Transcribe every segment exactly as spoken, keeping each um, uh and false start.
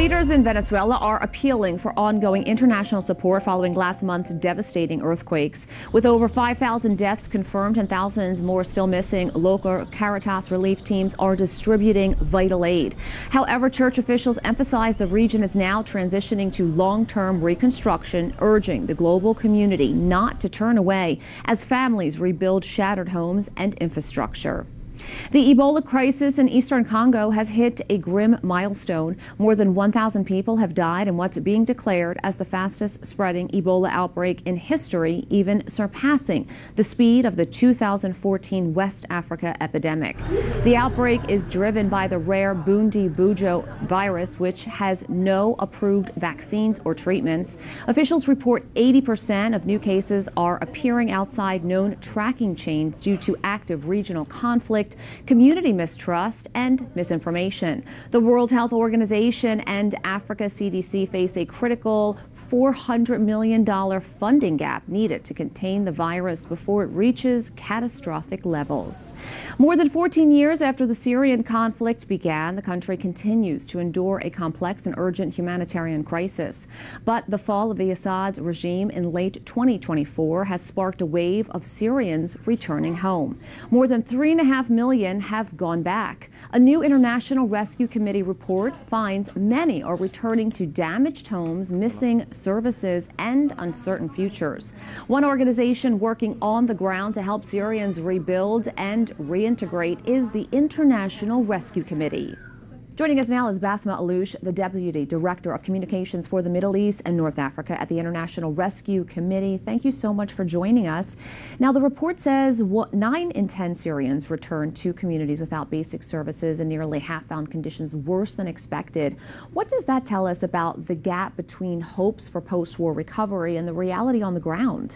Leaders in Venezuela are appealing for ongoing international support following last month's devastating earthquakes. With over five thousand deaths confirmed and thousands more still missing, local Caritas relief teams are distributing vital aid. However, church officials emphasize the region is now transitioning to long-term reconstruction, urging the global community not to turn away as families rebuild shattered homes and infrastructure. The Ebola crisis in eastern Congo has hit a grim milestone. More than one thousand people have died in what's being declared as the fastest spreading Ebola outbreak in history, even surpassing the speed of the two thousand fourteen West Africa epidemic. The outbreak is driven by the rare Bundibugyo virus, which has no approved vaccines or treatments. Officials report eighty percent of new cases are appearing outside known tracking chains due to active regional conflict, community mistrust, and misinformation. The World Health Organization and Africa C D C face a critical four hundred million dollars funding gap needed to contain the virus before it reaches catastrophic levels. More than fourteen years after the Syrian conflict began, the country continues to endure a complex and urgent humanitarian crisis. But the fall of the Assad regime in late twenty twenty-four has sparked a wave of Syrians returning home. More than three and a half million have gone back. A new International Rescue Committee report finds many are returning to damaged homes, missing services, and uncertain futures. One organization working on the ground to help Syrians rebuild and reintegrate is the International Rescue Committee. Joining us now is Basma Allouche, the Deputy Director of Communications for the Middle East and North Africa at the International Rescue Committee. Thank you so much for joining us. Now, the report says nine in ten Syrians returned to communities without basic services, and nearly half found conditions worse than expected. What does that tell us about the gap between hopes for post-war recovery and the reality on the ground?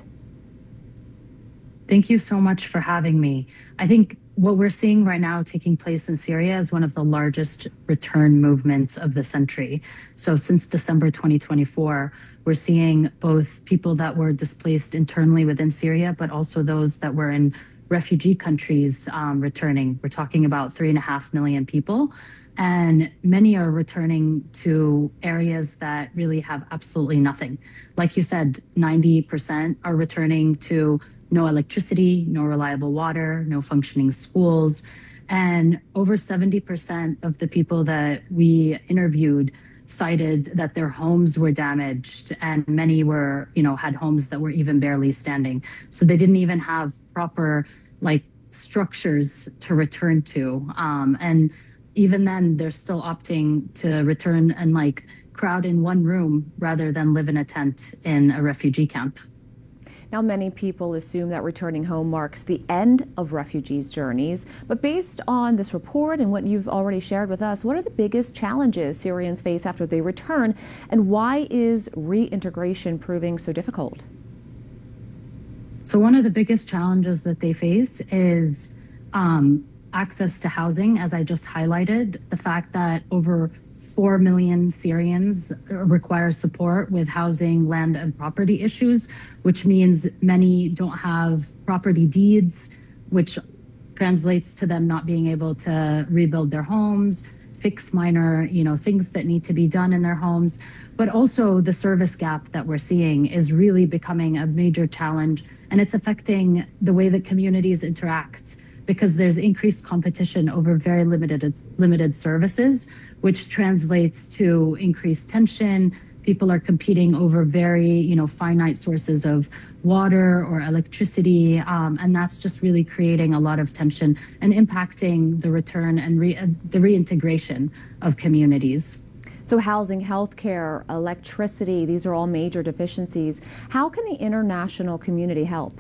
Thank you so much for having me. I think what we're seeing right now taking place in Syria is one of the largest return movements of the century. So since December twenty twenty-four, we're seeing both people that were displaced internally within Syria, but also those that were in refugee countries um, returning. We're talking about three and a half million people. And many are returning to areas that really have absolutely nothing. Like you said, ninety percent are returning to no electricity, no reliable water, no functioning schools. And over seventy percent of the people that we interviewed cited that their homes were damaged, and many were, you know, had homes that were even barely standing. So they didn't even have proper like structures to return to. Um, and even then, they're still opting to return and like crowd in one room rather than live in a tent in a refugee camp. Now, many people assume that returning home marks the end of refugees' journeys. But based on this report and what you've already shared with us, what are the biggest challenges Syrians face after they return, and why is reintegration proving so difficult? So one of the biggest challenges that they face is um, access to housing, as I just highlighted, the fact that over four million Syrians require support with housing, land, and property issues, which means many don't have property deeds, which translates to them not being able to rebuild their homes, fix minor, you know, things that need to be done in their homes. But also the service gap that we're seeing is really becoming a major challenge, and it's affecting the way that communities interact, because there's increased competition over very limited limited services, which translates to increased tension. People are competing over very, you know, finite sources of water or electricity, um, and that's just really creating a lot of tension and impacting the return and re uh, the reintegration of communities. So housing, healthcare, electricity, these are all major deficiencies. How can the international community help?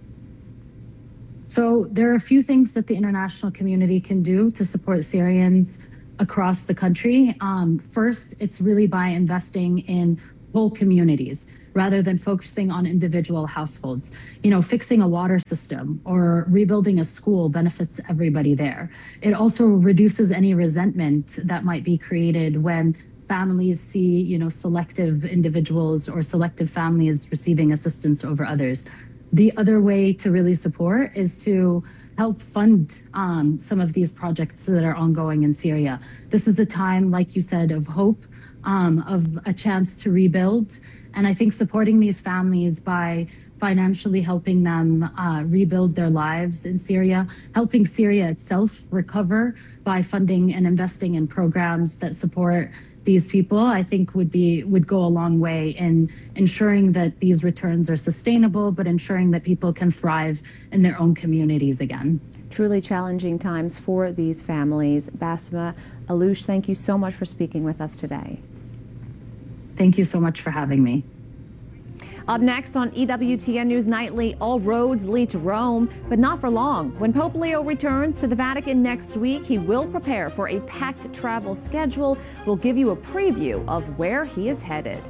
So there are a few things that the international community can do to support Syrians across the country. Um, first, it's really by investing in whole communities rather than focusing on individual households. You know, fixing a water system or rebuilding a school benefits everybody there. It also reduces any resentment that might be created when families see, you know, selective individuals or selective families receiving assistance over others. The other way to really support is to help fund um, some of these projects that are ongoing in Syria. This is a time, like you said, of hope, um, of a chance to rebuild. And I think supporting these families by financially helping them uh, rebuild their lives in Syria, helping Syria itself recover by funding and investing in programs that support these people, I think would be would go a long way in ensuring that these returns are sustainable, but ensuring that people can thrive in their own communities again. Truly challenging times for these families. Basma Allouche, thank you so much for speaking with us today. Thank you so much for having me. Up next on E W T N News Nightly, all roads lead to Rome, but not for long. When Pope Leo returns to the Vatican next week, he will prepare for a packed travel schedule. We'll give you a preview of where he is headed.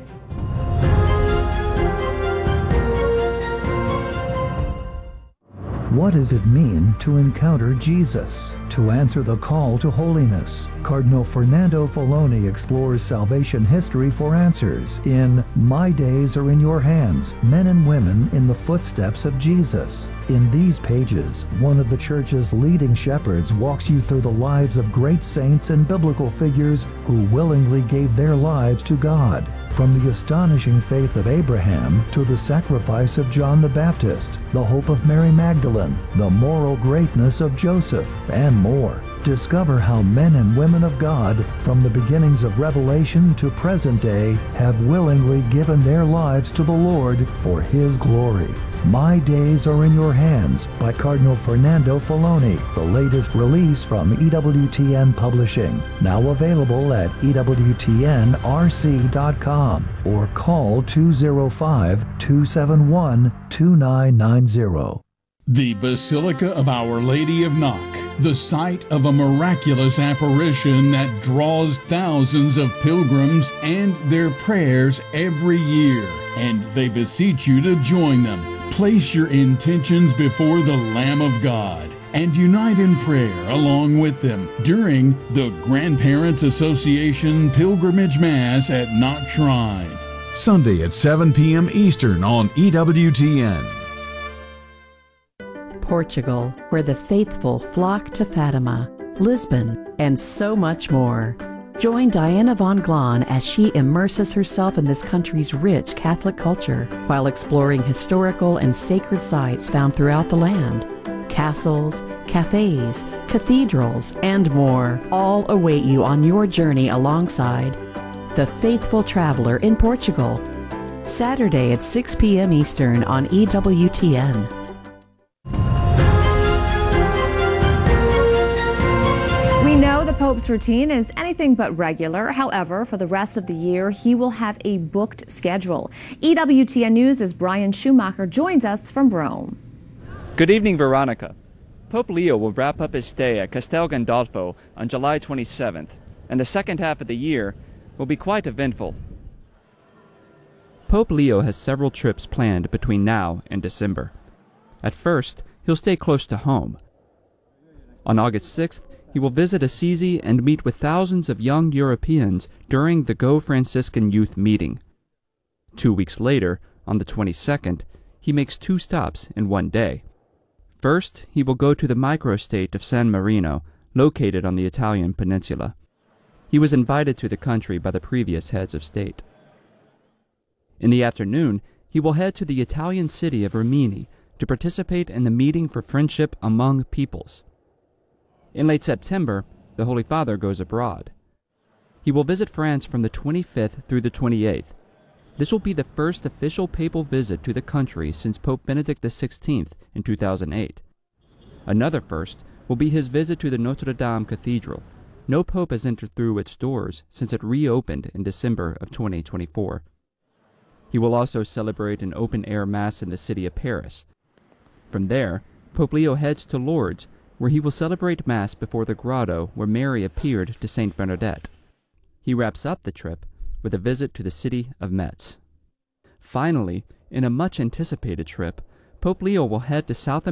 What does it mean to encounter Jesus? To answer the call to holiness, Cardinal Fernando Filoni explores salvation history for answers in My Days Are in Your Hands, Men and Women in the Footsteps of Jesus. In these pages, one of the Church's leading shepherds walks you through the lives of great saints and biblical figures who willingly gave their lives to God. From the astonishing faith of Abraham to the sacrifice of John the Baptist, the hope of Mary Magdalene, the moral greatness of Joseph, and more. Discover how men and women of God, from the beginnings of Revelation to present day, have willingly given their lives to the Lord for His glory. My Days Are in Your Hands by Cardinal Fernando Filoni, the latest release from E W T N Publishing. Now available at E W T N R C dot com or call two oh five, two seven one, two nine nine zero. The Basilica of Our Lady of Knock, the site of a miraculous apparition that draws thousands of pilgrims and their prayers every year, and they beseech you to join them. Place your intentions before the Lamb of God and unite in prayer along with them during the Grandparents Association Pilgrimage Mass at Knock Shrine. Sunday at seven p m Eastern on E W T N. Portugal, where the faithful flock to Fatima, Lisbon, and so much more. Join Diana von Glahn as she immerses herself in this country's rich Catholic culture while exploring historical and sacred sites found throughout the land. Castles, cafes, cathedrals, and more all await you on your journey alongside The Faithful Traveler in Portugal. Saturday at six p m Eastern on E W T N. We know the Pope's routine is anything but regular. However, for the rest of the year, he will have a booked schedule. E W T N News' Brian Schumacher joins us from Rome. Good evening, Veronica. Pope Leo will wrap up his stay at Castel Gandolfo on July twenty-seventh, and the second half of the year will be quite eventful. Pope Leo has several trips planned between now and December. At first, he'll stay close to home. On August sixth, he will visit Assisi and meet with thousands of young Europeans during the Go Franciscan Youth Meeting. Two weeks later, on the twenty-second, he makes two stops in one day. First, he will go to the microstate of San Marino, located on the Italian peninsula. He was invited to the country by the previous heads of state. In the afternoon, he will head to the Italian city of Rimini to participate in the Meeting for Friendship Among Peoples. In late September, the Holy Father goes abroad. He will visit France from the twenty-fifth through the twenty-eighth. This will be the first official papal visit to the country since Pope Benedict the sixteenth in two thousand eight. Another first will be his visit to the Notre Dame Cathedral. No pope has entered through its doors since it reopened in December of twenty twenty-four. He will also celebrate an open-air Mass in the city of Paris. From there, Pope Leo heads to Lourdes, where he will celebrate Mass before the grotto where Mary appeared to Saint Bernadette. He wraps up the trip with a visit to the city of Metz. Finally, in a much-anticipated trip, Pope Leo will head to South